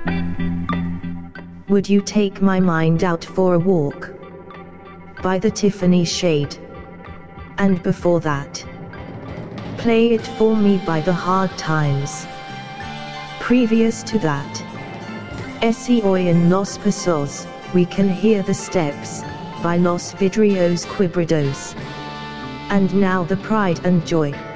Would you take my mind out for a walk? By the Tiffany shade. And before that, Play It For Me by the Hard Times. Previous to that, Ese Hoy en Los Pasos, We Can Hear the Steps, by Los Vidrios Quebrados. And now The Pride and Joy,